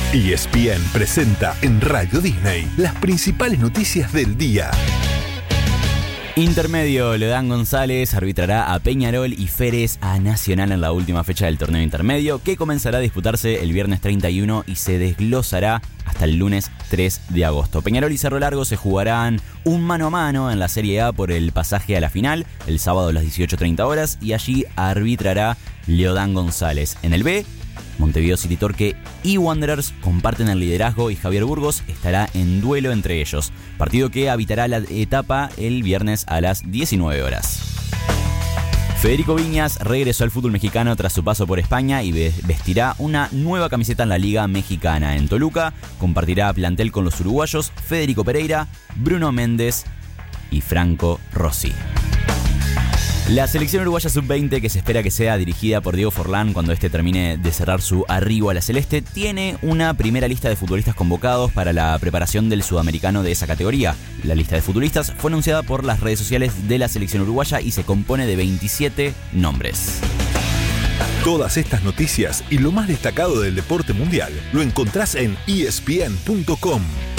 ESPN presenta en Radio Disney las principales noticias del día. Intermedio, Leodán González arbitrará a Peñarol y Férez a Nacional en la última fecha del torneo intermedio, que comenzará a disputarse el viernes 31 y se desglosará hasta el lunes 3 de agosto. Peñarol y Cerro Largo se jugarán un mano a mano en la Serie A por el pasaje a la final, el sábado a las 18:30 horas, y allí arbitrará Leodán González. En el B, Montevideo City Torque y Wanderers comparten el liderazgo y Javier Burgos estará en duelo entre ellos. Partido que habitará la etapa el viernes a las 19 horas. Federico Viñas regresó al fútbol mexicano tras su paso por España y vestirá una nueva camiseta en la Liga Mexicana. En Toluca compartirá plantel con los uruguayos Federico Pereira, Bruno Méndez y Franco Rossi. La selección uruguaya sub-20, que se espera que sea dirigida por Diego Forlán cuando este termine de cerrar su arribo a la celeste, tiene una primera lista de futbolistas convocados para la preparación del sudamericano de esa categoría. La lista de futbolistas fue anunciada por las redes sociales de la selección uruguaya y se compone de 27 nombres. Todas estas noticias y lo más destacado del deporte mundial lo encontrás en ESPN.com.